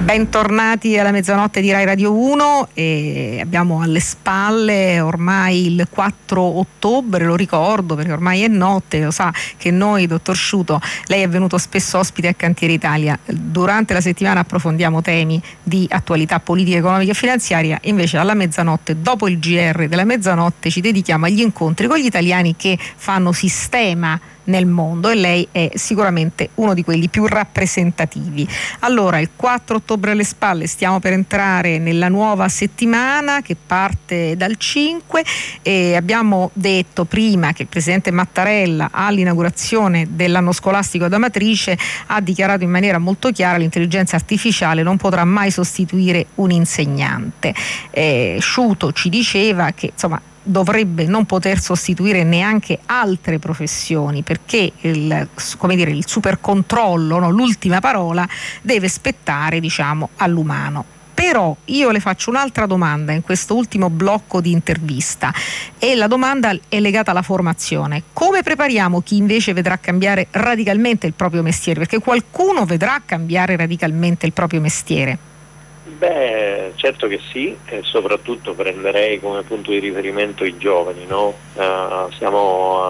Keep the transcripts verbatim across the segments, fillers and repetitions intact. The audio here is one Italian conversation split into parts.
Bentornati alla mezzanotte di Rai Radio uno, e abbiamo alle spalle ormai il quattro ottobre, lo ricordo perché ormai è notte, lo sa che noi, dottor Sciuto, lei è venuto spesso ospite a Cantiere Italia, durante la settimana approfondiamo temi di attualità politica, economica e finanziaria, invece alla mezzanotte, dopo il G R della mezzanotte, ci dedichiamo agli incontri con gli italiani che fanno sistema nel mondo, e lei è sicuramente uno di quelli più rappresentativi. Allora, il quattro ottobre alle spalle, stiamo per entrare nella nuova settimana che parte dal cinque, e abbiamo detto prima che il presidente Mattarella all'inaugurazione dell'anno scolastico ad Amatrice ha dichiarato in maniera molto chiara: l'intelligenza artificiale non potrà mai sostituire un insegnante. Eh, Sciuto ci diceva che insomma dovrebbe non poter sostituire neanche altre professioni, perché il, come dire, il supercontrollo, no, l'ultima parola deve spettare, diciamo, all'umano. Però io le faccio un'altra domanda in questo ultimo blocco di intervista, e la domanda è legata alla formazione. Come prepariamo chi invece vedrà cambiare radicalmente il proprio mestiere? Perché qualcuno vedrà cambiare radicalmente il proprio mestiere. Beh, certo che sì, e soprattutto prenderei come punto di riferimento i giovani, no? Uh, siamo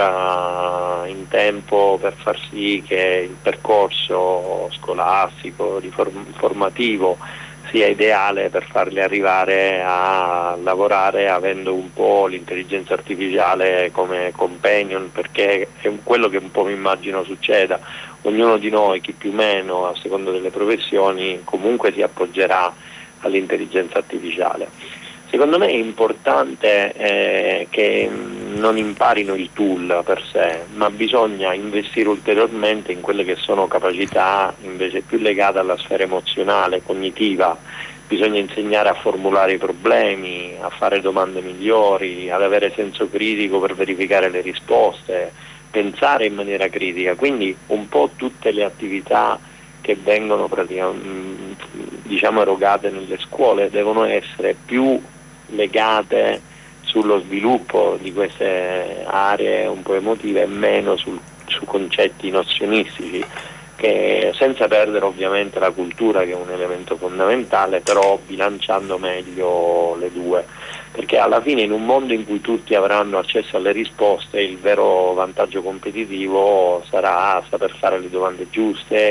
ancora in tempo per far sì che il percorso scolastico, di form- formativo sia ideale per farli arrivare a lavorare avendo un po' l'intelligenza artificiale come companion, perché è quello che un po' mi immagino succeda. Ognuno di noi, chi più o meno, a seconda delle professioni, comunque si appoggerà all'intelligenza artificiale. Secondo me è importante eh, che non imparino il tool per sé, ma bisogna investire ulteriormente in quelle che sono capacità invece più legate alla sfera emozionale, cognitiva. Bisogna insegnare a formulare i problemi, a fare domande migliori, ad avere senso critico per verificare le risposte, pensare in maniera critica. Quindi un po' tutte le attività che vengono praticamente, diciamo, erogate nelle scuole devono essere più legate sullo sviluppo di queste aree un po' emotive e meno sul, su concetti nozionistici, che senza perdere ovviamente la cultura, che è un elemento fondamentale, però bilanciando meglio le due, perché alla fine in un mondo in cui tutti avranno accesso alle risposte il vero vantaggio competitivo sarà saper fare le domande giuste